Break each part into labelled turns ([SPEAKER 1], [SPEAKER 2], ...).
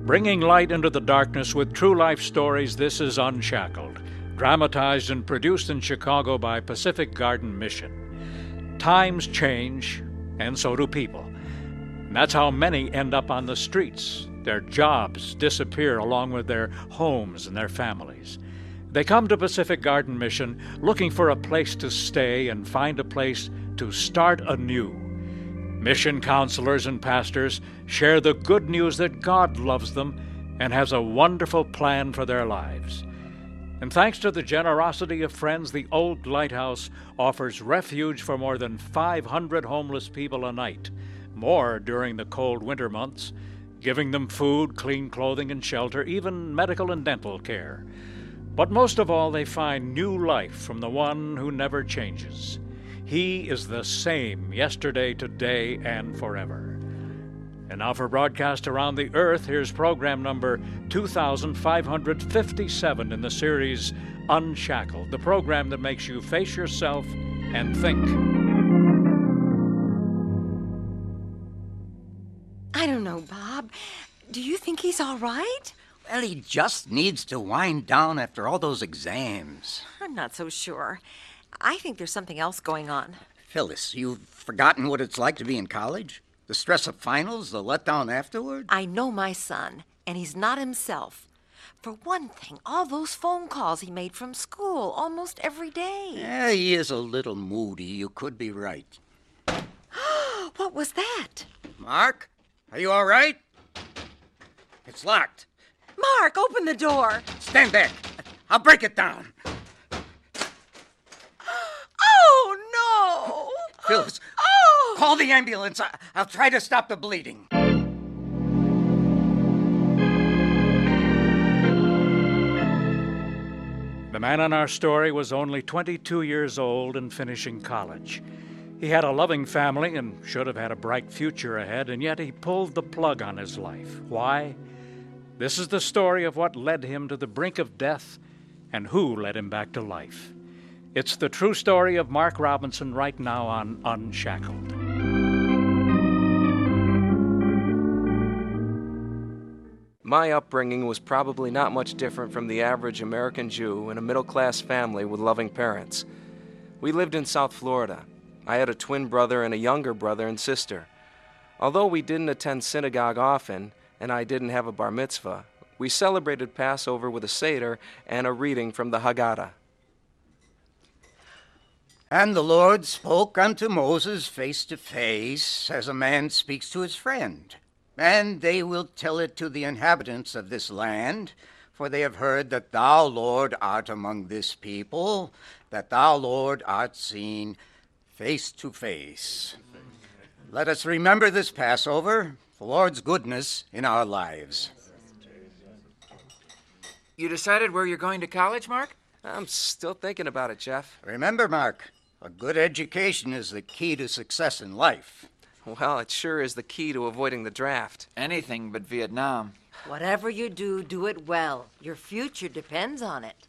[SPEAKER 1] Bringing light into the darkness with true life stories, this is Unshackled, dramatized and produced in Chicago by Pacific Garden Mission. Times change, and so do people. And that's how many end up on the streets. Their jobs disappear along with their homes and their families. They come to Pacific Garden Mission looking for a place to stay and find a place to start anew. Mission counselors and pastors share the good news that God loves them and has a wonderful plan for their lives. And thanks to the generosity of friends, the Old Lighthouse offers refuge for more than 500 homeless people a night, more during the cold winter months, giving them food, clean clothing and shelter, even medical and dental care. But most of all, they find new life from the one who never changes. He is the same yesterday, today, and forever. And now for broadcast around the earth, here's program number 2557 in the series Unshackled, the program that makes you face yourself and think.
[SPEAKER 2] I don't know, Bob. Do you think he's all right?
[SPEAKER 3] Well, he just needs to wind down after all those exams.
[SPEAKER 2] I'm not so sure. I think there's something else going on.
[SPEAKER 3] Phyllis, you've forgotten what it's like to be in college? The stress of finals, the letdown afterward?
[SPEAKER 2] I know my son, and he's not himself. For one thing, all those phone calls he made from school almost every day.
[SPEAKER 3] Yeah, he is a little moody. You could be right.
[SPEAKER 2] What was that?
[SPEAKER 3] Mark, are you all right? It's locked.
[SPEAKER 2] Mark, open the door.
[SPEAKER 3] Stand back. I'll break it down.
[SPEAKER 2] Oh, no.
[SPEAKER 3] Phyllis, call the ambulance. I'll try to stop the bleeding.
[SPEAKER 1] The man on our story was only 22 years old and finishing college. He had a loving family and should have had a bright future ahead, and yet he pulled the plug on his life. Why? This is the story of what led him to the brink of death and who led him back to life. It's the true story of Mark Robinson right now on Unshackled.
[SPEAKER 4] My upbringing was probably not much different from the average American Jew in a middle-class family with loving parents. We lived in South Florida. I had a twin brother and a younger brother and sister. Although we didn't attend synagogue often, and I didn't have a bar mitzvah, we celebrated Passover with a Seder and a reading from the Haggadah.
[SPEAKER 3] And the Lord spoke unto Moses face to face, as a man speaks to his friend. And they will tell it to the inhabitants of this land, for they have heard that thou, Lord, art among this people, that thou, Lord, art seen face to face. Let us remember this Passover, the Lord's goodness in our lives.
[SPEAKER 5] You decided where you're going to college, Mark?
[SPEAKER 4] I'm still thinking about it, Jeff.
[SPEAKER 3] Remember, Mark, a good education is the key to success in life.
[SPEAKER 4] Well, it sure is the key to avoiding the draft.
[SPEAKER 5] Anything but Vietnam.
[SPEAKER 2] Whatever you do, do it well. Your future depends on it.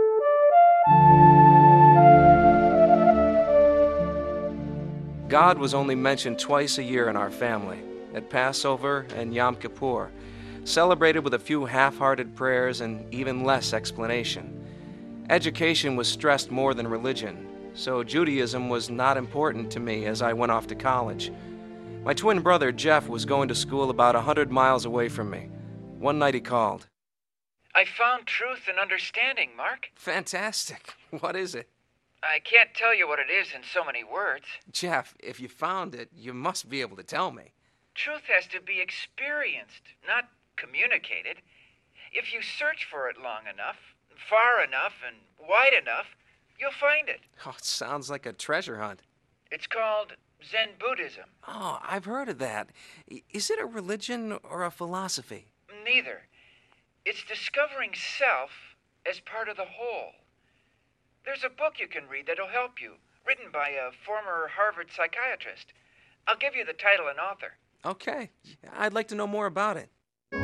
[SPEAKER 4] God was only mentioned twice a year in our family, at Passover and Yom Kippur, celebrated with a few half-hearted prayers and even less explanation. Education was stressed more than religion, so Judaism was not important to me as I went off to college. My twin brother, Jeff, was going to school about 100 miles away from me. One night he called.
[SPEAKER 6] I found truth and understanding, Mark.
[SPEAKER 4] Fantastic. What is it?
[SPEAKER 6] I can't tell you what it is in so many words.
[SPEAKER 4] Jeff, if you found it, you must be able to tell me.
[SPEAKER 6] Truth has to be experienced, not communicated. If you search for it long enough, far enough, and wide enough, you'll find it.
[SPEAKER 4] Oh, it sounds like a treasure hunt.
[SPEAKER 6] It's called Zen Buddhism.
[SPEAKER 4] Oh, I've heard of that. Is it a religion or a philosophy?
[SPEAKER 6] Neither. It's discovering self as part of the whole. There's a book you can read that'll help you, written by a former Harvard psychiatrist. I'll give you the title and author.
[SPEAKER 4] Okay. I'd like to know more about it.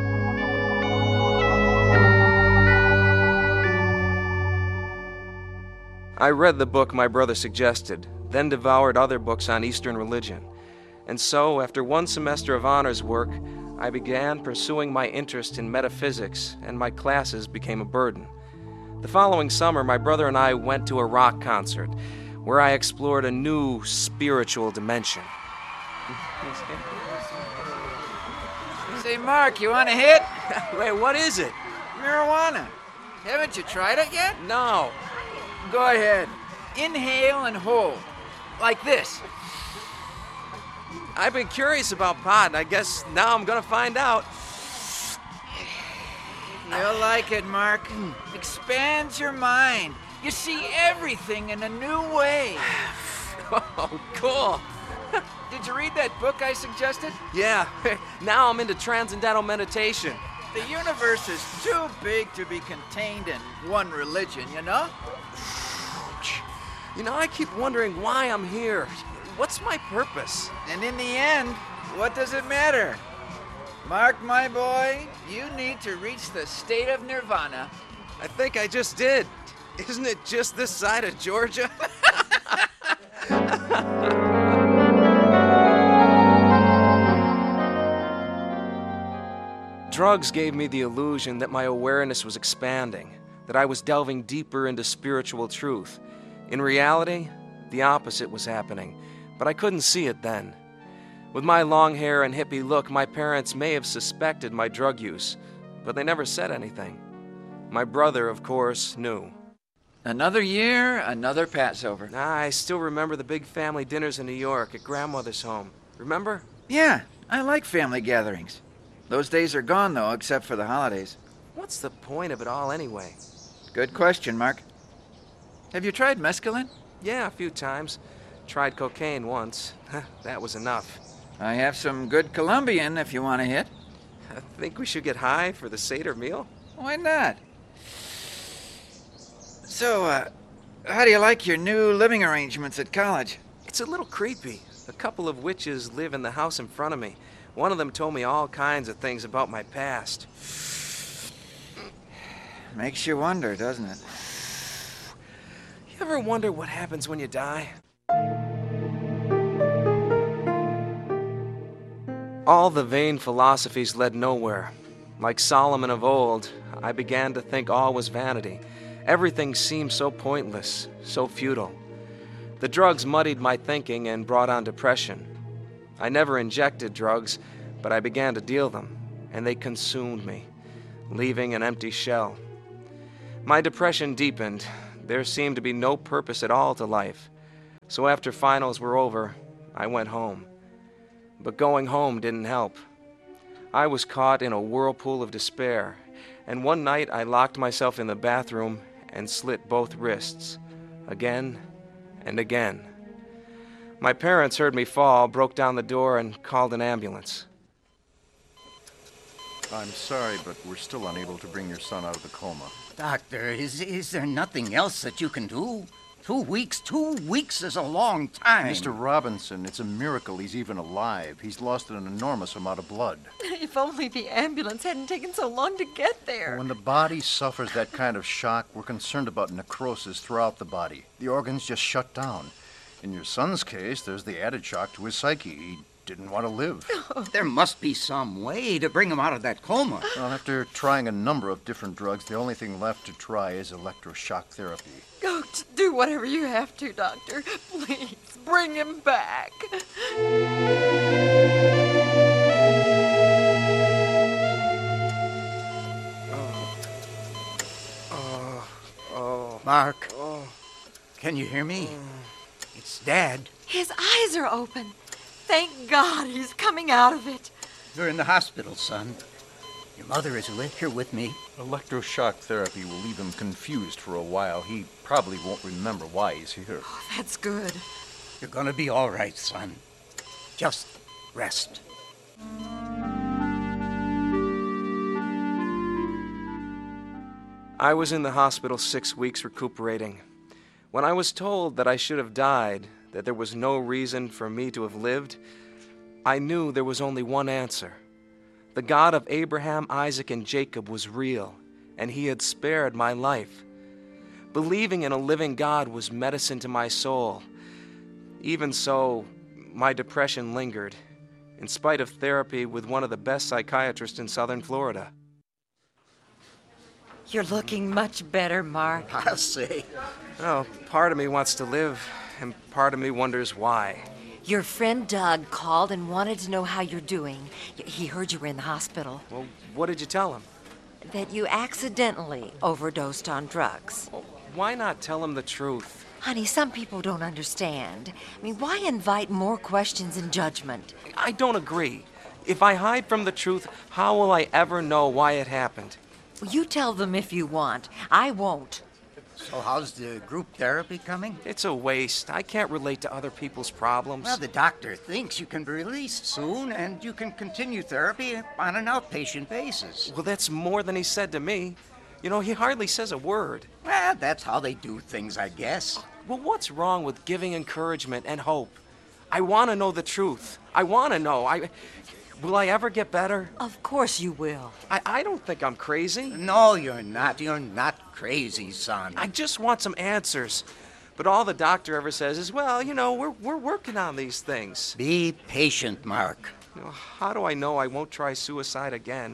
[SPEAKER 4] I read the book my brother suggested, then devoured other books on Eastern religion. And so, after one semester of honors work, I began pursuing my interest in metaphysics, and my classes became a burden. The following summer, my brother and I went to a rock concert where I explored a new spiritual dimension.
[SPEAKER 5] Say, Mark, you want a hit?
[SPEAKER 4] Wait, what is it?
[SPEAKER 5] Marijuana. Haven't you tried it yet?
[SPEAKER 4] No.
[SPEAKER 5] Go ahead. Inhale and hold. Like this.
[SPEAKER 4] I've been curious about pot, and I guess now I'm gonna find out.
[SPEAKER 5] You'll like it, Mark. Expands your mind. You see everything in a new way.
[SPEAKER 4] Oh, cool.
[SPEAKER 5] Did you read that book I suggested?
[SPEAKER 4] Yeah, now I'm into transcendental meditation.
[SPEAKER 5] The universe is too big to be contained in one religion, you know?
[SPEAKER 4] You know, I keep wondering why I'm here. What's my purpose?
[SPEAKER 5] And in the end, what does it matter? Mark, my boy, you need to reach the state of nirvana.
[SPEAKER 4] I think I just did. Isn't it just this side of Georgia? Drugs gave me the illusion that my awareness was expanding, that I was delving deeper into spiritual truth. In reality, the opposite was happening, but I couldn't see it then. With my long hair and hippie look, my parents may have suspected my drug use, but they never said anything. My brother, of course, knew.
[SPEAKER 5] Another year, another Passover.
[SPEAKER 4] I still remember the big family dinners in New York at grandmother's home. Remember?
[SPEAKER 5] Yeah, I like family gatherings. Those days are gone, though, except for the holidays.
[SPEAKER 4] What's the point of it all anyway?
[SPEAKER 5] Good question, Mark. Have you tried mescaline?
[SPEAKER 4] Yeah, a few times. Tried cocaine once. That was enough.
[SPEAKER 5] I have some good Colombian if you want a hit.
[SPEAKER 4] I think we should get high for the Seder meal.
[SPEAKER 5] Why not? So, how do you like your new living arrangements at college?
[SPEAKER 4] It's a little creepy. A couple of witches live in the house in front of me. One of them told me all kinds of things about my past.
[SPEAKER 5] Makes you wonder, doesn't it?
[SPEAKER 4] You ever wonder what happens when you die? All the vain philosophies led nowhere. Like Solomon of old, I began to think all was vanity. Everything seemed so pointless, so futile. The drugs muddied my thinking and brought on depression. I never injected drugs, but I began to deal them, and they consumed me, leaving an empty shell. My depression deepened. There seemed to be no purpose at all to life. So after finals were over, I went home. But going home didn't help. I was caught in a whirlpool of despair, and one night I locked myself in the bathroom and slit both wrists, again and again. My parents heard me fall, broke down the door, and called an ambulance.
[SPEAKER 7] I'm sorry, but we're still unable to bring your son out of the coma.
[SPEAKER 3] Doctor, is there nothing else that you can do? 2 weeks? 2 weeks is a long time.
[SPEAKER 7] Mr. Robinson, it's a miracle he's even alive. He's lost an enormous amount of blood.
[SPEAKER 2] If only the ambulance hadn't taken so long to get there.
[SPEAKER 7] When the body suffers that kind of shock, we're concerned about necrosis throughout the body. The organs just shut down. In your son's case, there's the added shock to his psyche. He didn't want to live.
[SPEAKER 3] There must be some way to bring him out of that coma.
[SPEAKER 7] Well, after trying a number of different drugs, the only thing left to try is electroshock therapy.
[SPEAKER 2] Oh, do whatever you have to, Doctor. Please, bring him back.
[SPEAKER 3] Mark, can you hear me? It's Dad.
[SPEAKER 2] His eyes are open. Thank God he's coming out of it.
[SPEAKER 3] You're in the hospital, son. Your mother is here with me.
[SPEAKER 7] Electroshock therapy will leave him confused for a while. He probably won't remember why he's here.
[SPEAKER 2] Oh, that's good.
[SPEAKER 3] You're gonna be all right, son. Just rest.
[SPEAKER 4] I was in the hospital 6 weeks recuperating. When I was told that I should have died, that there was no reason for me to have lived, I knew there was only one answer. The God of Abraham, Isaac, and Jacob was real, and he had spared my life. Believing in a living God was medicine to my soul. Even so, my depression lingered. in spite of therapy with one of the best psychiatrists in southern Florida.
[SPEAKER 2] You're looking much better, Mark.
[SPEAKER 3] I'll say.
[SPEAKER 4] Well, part of me wants to live, and part of me wonders why.
[SPEAKER 2] Your friend Doug called and wanted to know how you're doing. He heard you were in the hospital.
[SPEAKER 4] Well, what did you tell him?
[SPEAKER 2] That you accidentally overdosed on drugs.
[SPEAKER 4] Well, why not tell him the truth?
[SPEAKER 2] Honey, some people don't understand. I mean, why invite more questions and judgment?
[SPEAKER 4] I don't agree. If I hide from the truth, how will I ever know why it happened?
[SPEAKER 2] Well, you tell them if you want. I won't.
[SPEAKER 3] So how's the group therapy coming?
[SPEAKER 4] It's a waste. I can't relate to other people's problems.
[SPEAKER 3] Well, the doctor thinks you can be released soon, and you can continue therapy on an outpatient basis.
[SPEAKER 4] Well, that's more than he said to me. You know, he hardly says a word.
[SPEAKER 3] Well, that's how they do things, I guess.
[SPEAKER 4] Well, what's wrong with giving encouragement and hope? I want to know the truth. I want to know. Will I ever get better?
[SPEAKER 2] Of course you will.
[SPEAKER 4] I don't think I'm crazy.
[SPEAKER 3] No, you're not. You're not crazy, son.
[SPEAKER 4] I just want some answers. But all the doctor ever says is, well, you know, we're working on these things.
[SPEAKER 3] Be patient, Mark.
[SPEAKER 4] You know, how do I know I won't try suicide again?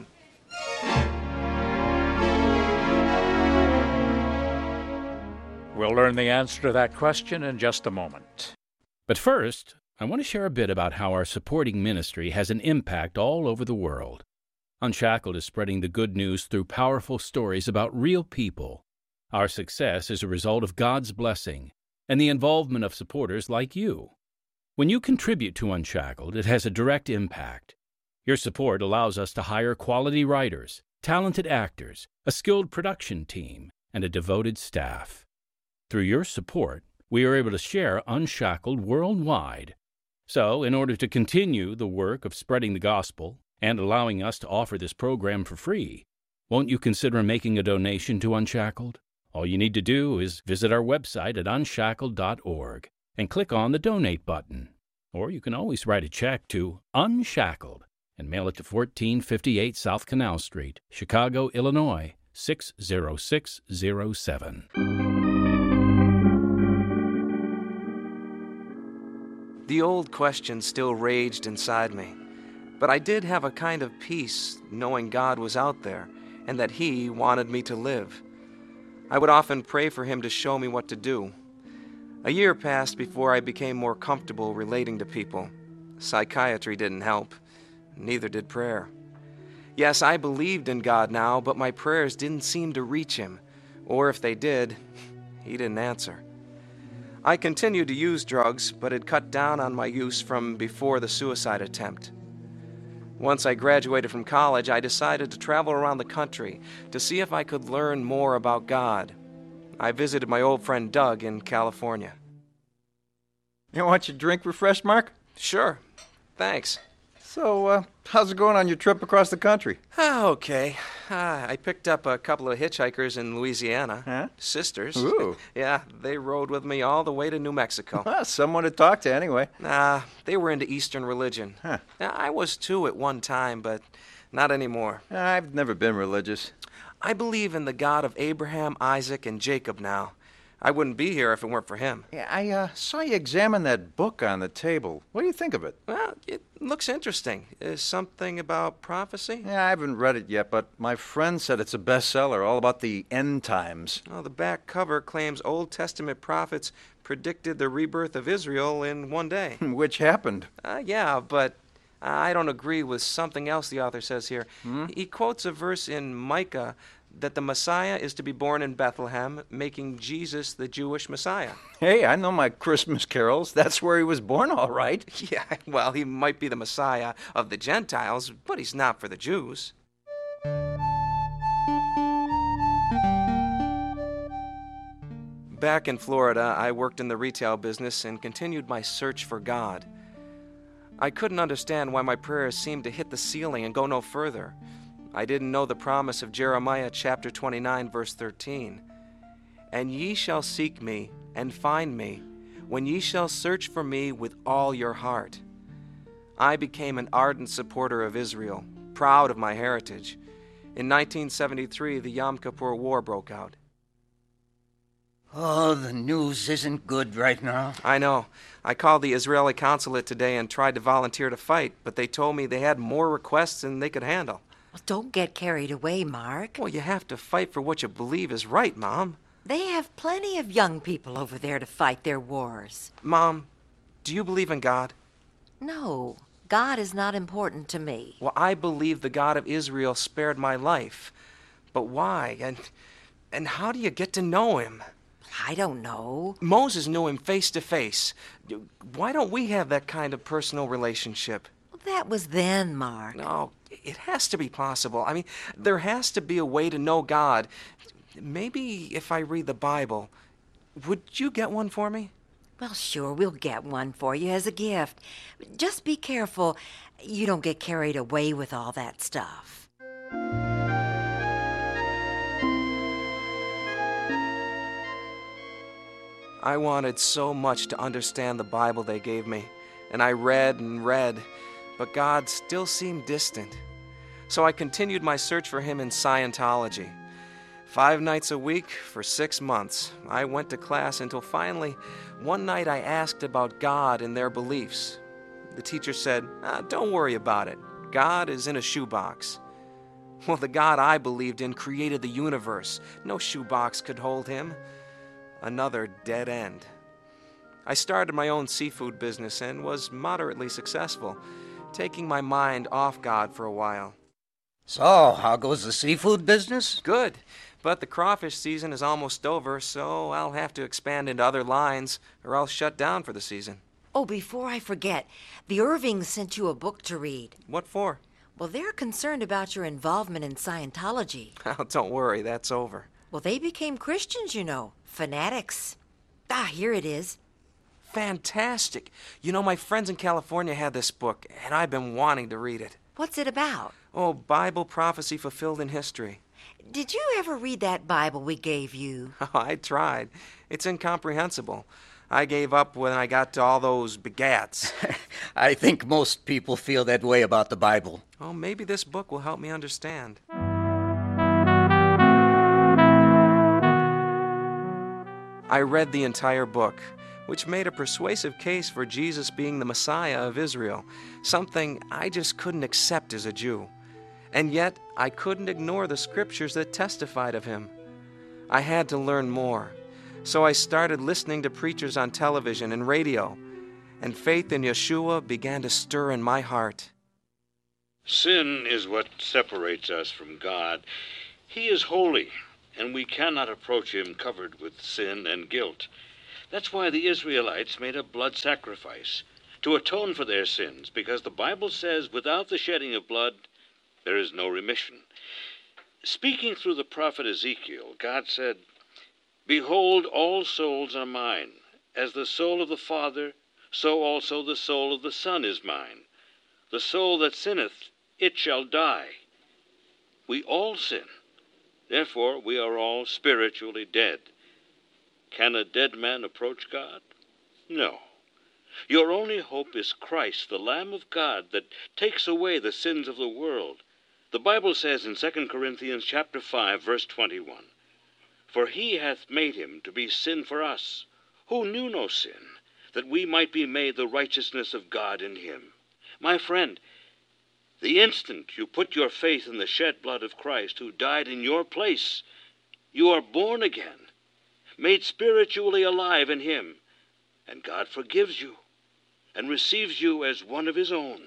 [SPEAKER 1] We'll learn the answer to that question in just a moment.
[SPEAKER 8] But first, I want to share a bit about how our supporting ministry has an impact all over the world. Unshackled is spreading the good news through powerful stories about real people. Our success is a result of God's blessing and the involvement of supporters like you. When you contribute to Unshackled, it has a direct impact. Your support allows us to hire quality writers, talented actors, a skilled production team, and a devoted staff. Through your support, we are able to share Unshackled worldwide. So, in order to continue the work of spreading the gospel and allowing us to offer this program for free, won't you consider making a donation to Unshackled? All you need to do is visit our website at unshackled.org and click on the Donate button. Or you can always write a check to Unshackled and mail it to 1458 South Canal Street, Chicago, Illinois, 60607.
[SPEAKER 4] The old question still raged inside me, but I did have a kind of peace knowing God was out there and that He wanted me to live. I would often pray for Him to show me what to do. A year passed before I became more comfortable relating to people. Psychiatry didn't help. Neither did prayer. Yes, I believed in God now, but my prayers didn't seem to reach Him, or if they did, He didn't answer. I continued to use drugs, but had cut down on my use from before the suicide attempt. Once I graduated from college, I decided to travel around the country to see if I could learn more about God. I visited my old friend Doug in California.
[SPEAKER 9] You want your drink refreshed, Mark?
[SPEAKER 4] Sure. Thanks.
[SPEAKER 9] So, how's it going on your trip across the country?
[SPEAKER 4] Okay. I picked up a couple of hitchhikers in Louisiana.
[SPEAKER 9] Huh?
[SPEAKER 4] Sisters.
[SPEAKER 9] Ooh.
[SPEAKER 4] Yeah, they rode with me all the way to New Mexico.
[SPEAKER 9] Well, someone to talk to anyway.
[SPEAKER 4] They were into Eastern religion.
[SPEAKER 9] Huh.
[SPEAKER 4] I was too at one time, but not anymore.
[SPEAKER 9] I've never been religious.
[SPEAKER 4] I believe in the God of Abraham, Isaac, and Jacob now. I wouldn't be here if it weren't for him.
[SPEAKER 9] Yeah, I saw you examine that book on the table. What do you think of it?
[SPEAKER 4] Well, it looks interesting. Is something about prophecy?
[SPEAKER 9] Yeah, I haven't read it yet, but my friend said it's a bestseller, all about the end times.
[SPEAKER 4] Well, the back cover claims Old Testament prophets predicted the rebirth of Israel in one day.
[SPEAKER 9] Which happened.
[SPEAKER 4] Yeah, but I don't agree with something else the author says here. He quotes a verse in Micah that the Messiah is to be born in Bethlehem, making Jesus the Jewish Messiah.
[SPEAKER 9] Hey, I know my Christmas carols. That's where he was born, all right.
[SPEAKER 4] Yeah, well, he might be the Messiah of the Gentiles, but he's not for the Jews. Back in Florida, I worked in the retail business and continued my search for God. I couldn't understand why my prayers seemed to hit the ceiling and go no further. I didn't know the promise of Jeremiah chapter 29, verse 13. And ye shall seek me and find me, when ye shall search for me with all your heart. I became an ardent supporter of Israel, proud of my heritage. In 1973, the Yom Kippur War broke out.
[SPEAKER 3] Oh, the news isn't good right now.
[SPEAKER 4] I know. I called the Israeli consulate today and tried to volunteer to fight, but they told me they had more requests than they could handle.
[SPEAKER 2] Well, don't get carried away, Mark.
[SPEAKER 4] Well, you have to fight for what you believe is right, Mom.
[SPEAKER 2] They have plenty of young people over there to fight their wars.
[SPEAKER 4] Mom, do you believe in God?
[SPEAKER 2] No, God is not important to me.
[SPEAKER 4] Well, I believe the God of Israel spared my life. But why? And how do you get to know him?
[SPEAKER 2] I don't know.
[SPEAKER 4] Moses knew him face to face. Why don't we have that kind of personal relationship?
[SPEAKER 2] Well, that was then, Mark.
[SPEAKER 4] No, it has to be possible. I mean, there has to be a way to know God. Maybe if I read the Bible. Would you get one for me?
[SPEAKER 2] Well, sure, we'll get one for you as a gift. Just be careful you don't get carried away with all that stuff.
[SPEAKER 4] I wanted so much to understand the Bible they gave me, and I read and read, but God still seemed distant. So I continued my search for him in Scientology. 5 nights a week for 6 months, I went to class until finally, one night I asked about God and their beliefs. The teacher said, "Don't worry about it. God is in a shoebox." Well, the God I believed in created the universe. No shoebox could hold him. Another dead end. I started my own seafood business and was moderately successful, taking my mind off God for a while.
[SPEAKER 3] So, how goes the seafood business?
[SPEAKER 4] Good, but the crawfish season is almost over, so I'll have to expand into other lines or I'll shut down for the season.
[SPEAKER 2] Oh, before I forget, the Irvings sent you a book to read.
[SPEAKER 4] What for?
[SPEAKER 2] Well, they're concerned about your involvement in Scientology.
[SPEAKER 4] Oh, don't worry, that's over.
[SPEAKER 2] Well, they became Christians, you know. Fanatics. Here it is.
[SPEAKER 4] Fantastic. You know, my friends in California had this book, and I've been wanting to read it.
[SPEAKER 2] What's it about?
[SPEAKER 4] Oh, Bible prophecy fulfilled in history.
[SPEAKER 2] Did you ever read that Bible we gave you?
[SPEAKER 4] Oh, I tried. It's incomprehensible. I gave up when I got to all those begats.
[SPEAKER 3] I think most people feel that way about the Bible.
[SPEAKER 4] Oh, maybe this book will help me understand. I read the entire book, which made a persuasive case for Jesus being the Messiah of Israel, something I just couldn't accept as a Jew. And yet, I couldn't ignore the scriptures that testified of him. I had to learn more, so I started listening to preachers on television and radio, and faith in Yeshua began to stir in my heart.
[SPEAKER 10] Sin is what separates us from God. He is holy, and we cannot approach him covered with sin and guilt. That's why the Israelites made a blood sacrifice, to atone for their sins, because the Bible says without the shedding of blood, there is no remission. Speaking through the prophet Ezekiel, God said, "Behold, all souls are mine. As the soul of the Father, so also the soul of the Son is mine. The soul that sinneth, it shall die." We all sin. Therefore, we are all spiritually dead. Can a dead man approach God? No. Your only hope is Christ, the Lamb of God, that takes away the sins of the world. The Bible says in 2 Corinthians chapter 5, verse 21, "For he hath made him to be sin for us, who knew no sin, that we might be made the righteousness of God in him." My friend, the instant you put your faith in the shed blood of Christ, who died in your place, you are born again, made spiritually alive in him, and God forgives you and receives you as one of his own.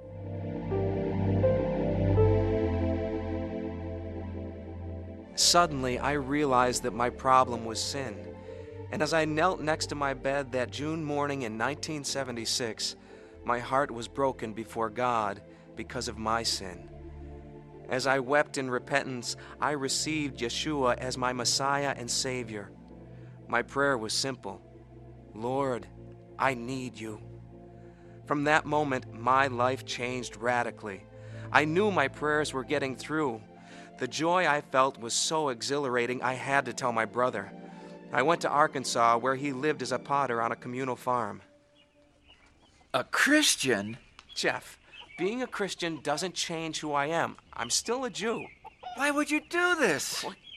[SPEAKER 4] Suddenly, I realized that my problem was sin. And as I knelt next to my bed that June morning in 1976, my heart was broken before God because of my sin. As I wept in repentance, I received Yeshua as my Messiah and Savior. My prayer was simple: Lord, I need you. From that moment, my life changed radically. I knew my prayers were getting through. The joy I felt was so exhilarating, I had to tell my brother. I went to Arkansas, where he lived as a potter on a communal farm.
[SPEAKER 5] A Christian?
[SPEAKER 4] Jeff, being a Christian doesn't change who I am. I'm still a Jew.
[SPEAKER 5] Why would you do this?
[SPEAKER 4] Well,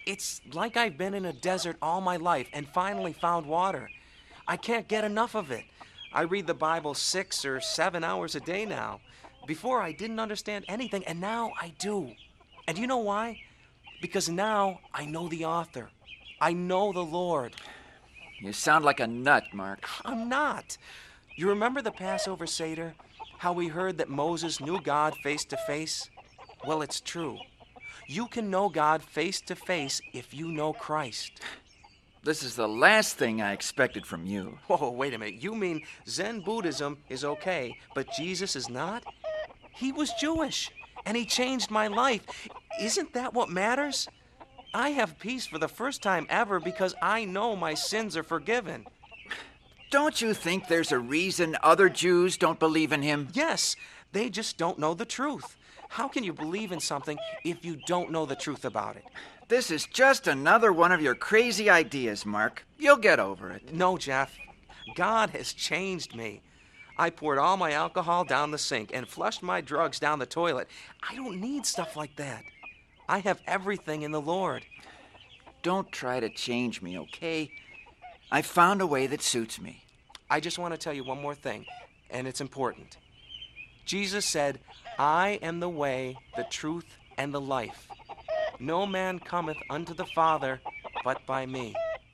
[SPEAKER 4] It's like I've been in a desert all my life and finally found water. I can't get enough of it. I read the Bible 6 or 7 hours a day now. Before, I didn't understand anything, and now I do. And you know why? Because now I know the author. I know the Lord.
[SPEAKER 5] You sound like a nut, Mark.
[SPEAKER 4] I'm not. You remember the Passover Seder? How we heard that Moses knew God face to face? Well, it's true. You can know God face to face if you know Christ.
[SPEAKER 5] This is the last thing I expected from you.
[SPEAKER 4] Whoa, wait a minute. You mean Zen Buddhism is okay, but Jesus is not? He was Jewish, and he changed my life. Isn't that what matters? I have peace for the first time ever because I know my sins are forgiven.
[SPEAKER 5] Don't you think there's a reason other Jews don't believe in him?
[SPEAKER 4] Yes, they just don't know the truth. How can you believe in something if you don't know the truth about it?
[SPEAKER 5] This is just another one of your crazy ideas, Mark. You'll get over it.
[SPEAKER 4] No, Jeff. God has changed me. I poured all my alcohol down the sink and flushed my drugs down the toilet. I don't need stuff like that. I have everything in the Lord.
[SPEAKER 5] Don't try to change me, okay? I found a way that suits me.
[SPEAKER 4] I just want to tell you one more thing, and it's important. Jesus said, I am the way, the truth, and the life. No man cometh unto the Father but by me.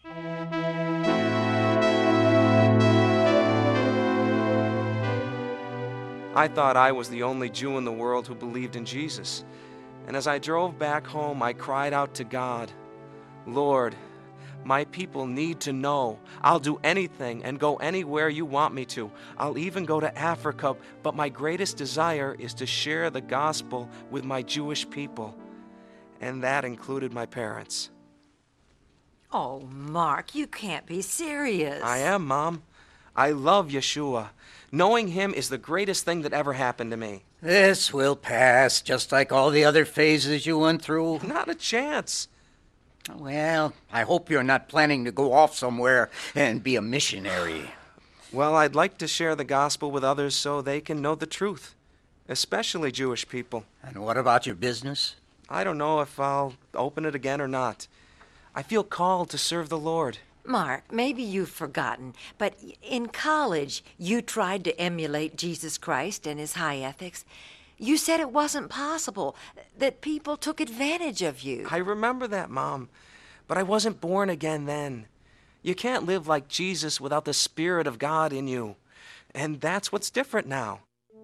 [SPEAKER 4] I thought I was the only Jew in the world who believed in Jesus. And as I drove back home, I cried out to God, Lord, my people need to know. I'll do anything and go anywhere you want me to. I'll even go to Africa, but my greatest desire is to share the gospel with my Jewish people. And that included my parents.
[SPEAKER 2] Oh, Mark, you can't be serious.
[SPEAKER 4] I am, Mom. I love Yeshua. Knowing him is the greatest thing that ever happened to me.
[SPEAKER 3] This will pass, just like all the other phases you went through.
[SPEAKER 4] Not a chance.
[SPEAKER 3] Well, I hope you're not planning to go off somewhere and be a missionary.
[SPEAKER 4] Well, I'd like to share the gospel with others so they can know the truth, especially Jewish people.
[SPEAKER 3] And what about your business?
[SPEAKER 4] I don't know if I'll open it again or not. I feel called to serve the Lord.
[SPEAKER 2] Mark, maybe you've forgotten, but in college, you tried to emulate Jesus Christ and his high ethics. You said it wasn't possible, that people took advantage of you.
[SPEAKER 4] I remember that, Mom, but I wasn't born again then. You can't live like Jesus without the Spirit of God in you, and that's what's different now.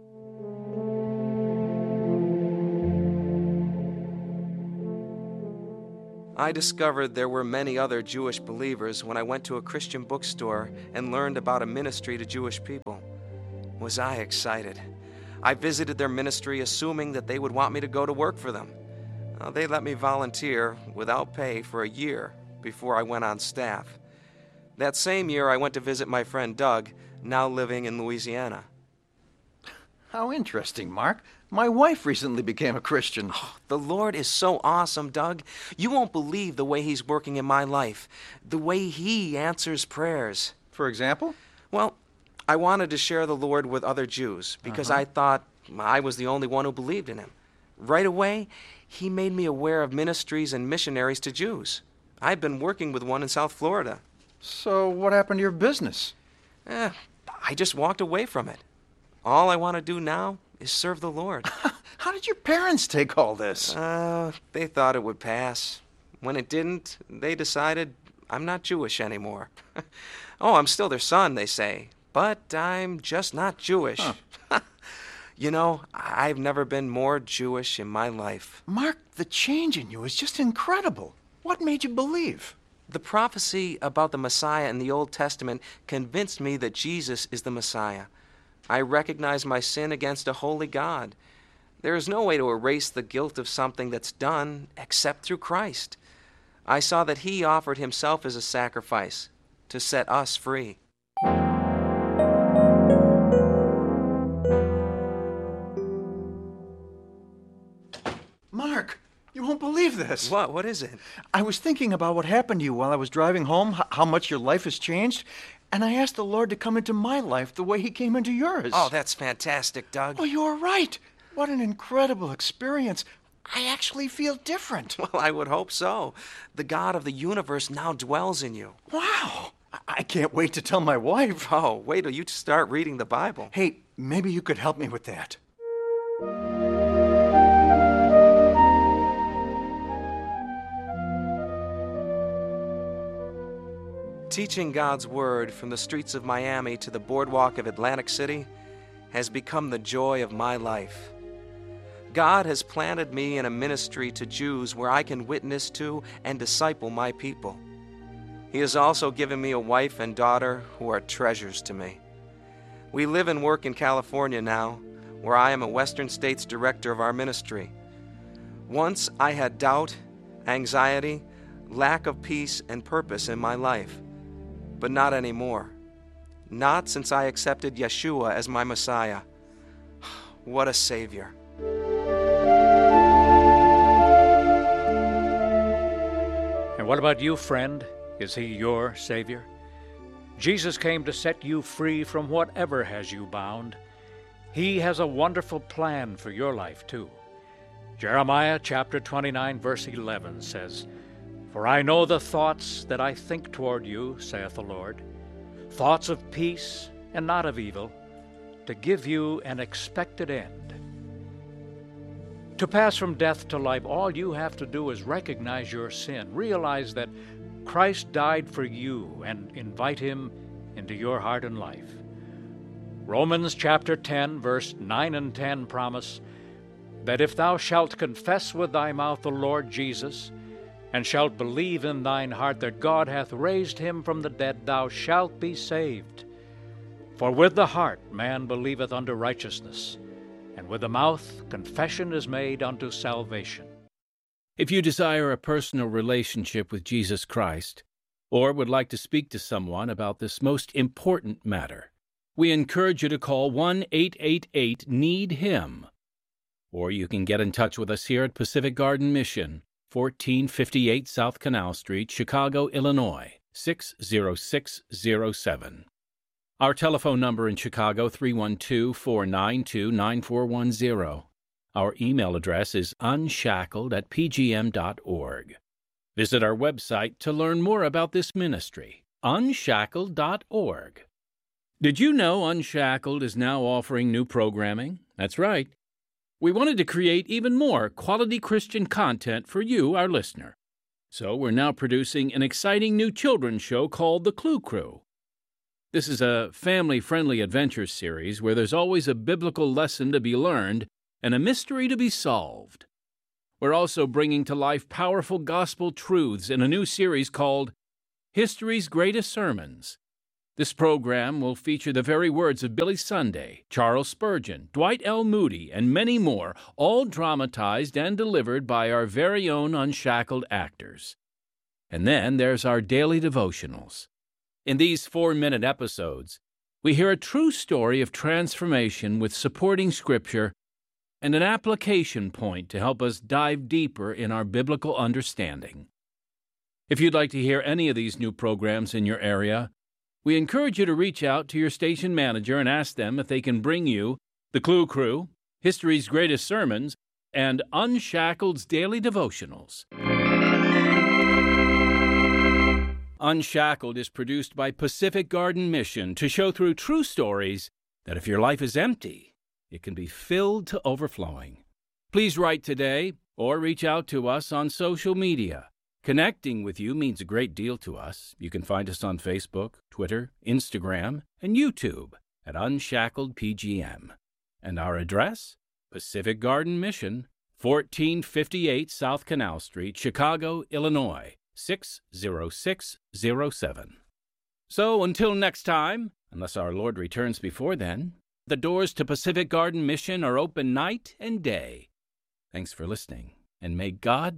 [SPEAKER 4] I discovered there were many other Jewish believers when I went to a Christian bookstore and learned about a ministry to Jewish people. Was I excited? I visited their ministry assuming that they would want me to go to work for them. They let me volunteer without pay for a year before I went on staff. That same year, I went to visit my friend Doug, now living in Louisiana.
[SPEAKER 9] How interesting, Mark. My wife recently became a Christian.
[SPEAKER 4] Oh, the Lord is so awesome, Doug. You won't believe the way he's working in my life, the way he answers prayers.
[SPEAKER 9] For example?
[SPEAKER 4] Well, I wanted to share the Lord with other Jews because I thought I was the only one who believed in him. Right away, he made me aware of ministries and missionaries to Jews. I've been working with one in South Florida.
[SPEAKER 9] So what happened to your business?
[SPEAKER 4] I just walked away from it. All I want to do now is serve the Lord.
[SPEAKER 9] How did your parents take all this?
[SPEAKER 4] They thought it would pass. When it didn't, they decided I'm not Jewish anymore. Oh, I'm still their son, they say, but I'm just not Jewish. Huh. You know, I've never been more Jewish in my life.
[SPEAKER 9] Mark, the change in you is just incredible. What made you believe?
[SPEAKER 4] The prophecy about the Messiah in the Old Testament convinced me that Jesus is the Messiah. I recognize my sin against a holy God. There is no way to erase the guilt of something that's done except through Christ. I saw that he offered himself as a sacrifice to set us free.
[SPEAKER 9] Mark, you won't believe this.
[SPEAKER 4] What? What is it?
[SPEAKER 9] I was thinking about what happened to you while I was driving home, how much your life has changed, and I asked the Lord to come into my life the way he came into yours.
[SPEAKER 4] Oh, that's fantastic, Doug.
[SPEAKER 9] Oh, you are right. What an incredible experience. I actually feel different.
[SPEAKER 4] Well, I would hope so. The God of the universe now dwells in you.
[SPEAKER 9] Wow. I can't wait to tell my wife.
[SPEAKER 4] Oh, wait till you start reading the Bible.
[SPEAKER 9] Hey, maybe you could help me with that.
[SPEAKER 4] Teaching God's Word from the streets of Miami to the boardwalk of Atlantic City has become the joy of my life. God has planted me in a ministry to Jews where I can witness to and disciple my people. He has also given me a wife and daughter who are treasures to me. We live and work in California now, where I am a Western States director of our ministry. Once I had doubt, anxiety, lack of peace and purpose in my life, but not anymore. Not since I accepted Yeshua as my Messiah. What a Savior.
[SPEAKER 1] And what about you, friend? Is he your Savior? Jesus came to set you free from whatever has you bound. He has a wonderful plan for your life, too. Jeremiah chapter 29, verse 11 says, "For I know the thoughts that I think toward you, saith the Lord, thoughts of peace and not of evil, to give you an expected end." To pass from death to life, all you have to do is recognize your sin, realize that Christ died for you, and invite him into your heart and life. Romans chapter 10, verse 9 and 10 promise that if thou shalt confess with thy mouth the Lord Jesus, and shalt believe in thine heart that God hath raised him from the dead, thou shalt be saved. For with the heart man believeth unto righteousness, and with the mouth confession is made unto salvation.
[SPEAKER 8] If you desire a personal relationship with Jesus Christ, or would like to speak to someone about this most important matter, we encourage you to call 1-888-NEED-HIM. Or you can get in touch with us here at Pacific Garden Mission, 1458 South Canal Street, Chicago, Illinois, 60607. Our telephone number in Chicago, 312-492-9410. Our email address is unshackled@pgm.org. Visit our website to learn more about this ministry, unshackled.org. Did you know Unshackled is now offering new programming? That's right. We wanted to create even more quality Christian content for you, our listener. So we're now producing an exciting new children's show called The Clue Crew. This is a family-friendly adventure series where there's always a biblical lesson to be learned and a mystery to be solved. We're also bringing to life powerful gospel truths in a new series called History's Greatest Sermons. This program will feature the very words of Billy Sunday, Charles Spurgeon, Dwight L. Moody, and many more, all dramatized and delivered by our very own Unshackled actors. And then there's our daily devotionals. In these 4-minute episodes, we hear a true story of transformation with supporting scripture and an application point to help us dive deeper in our biblical understanding. If you'd like to hear any of these new programs in your area, we encourage you to reach out to your station manager and ask them if they can bring you The Clue Crew, History's Greatest Sermons, and Unshackled's Daily Devotionals. Unshackled is produced by Pacific Garden Mission to show through true stories that if your life is empty, it can be filled to overflowing. Please write today or reach out to us on social media. Connecting with you means a great deal to us. You can find us on Facebook, Twitter, Instagram, and YouTube at Unshackled PGM. And our address? Pacific Garden Mission, 1458 South Canal Street, Chicago, Illinois, 60607. So until next time, unless our Lord returns before then, the doors to Pacific Garden Mission are open night and day. Thanks for listening, and may God